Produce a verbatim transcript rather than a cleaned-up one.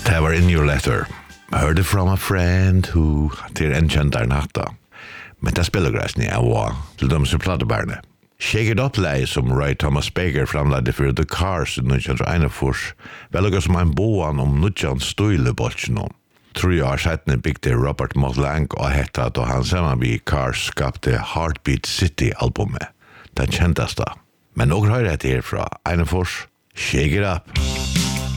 Det var In Your Letter. Heard it from a friend who til en kjentar natta. Men det spiller græsni av til dem som plattebærne. Shake It Up-leie som Roy Thomas Baker framleide for The Cars i nitjan einogfýrs, velger som en boan om nutjan støylebolsjen. Tre år settene bygde Robert Montlang og hetta da han sammen vi Cars skapte Heartbeat City-albumet, den kjenteste. Men noen høyre etter herfra, einogfýrs, Shake It Up.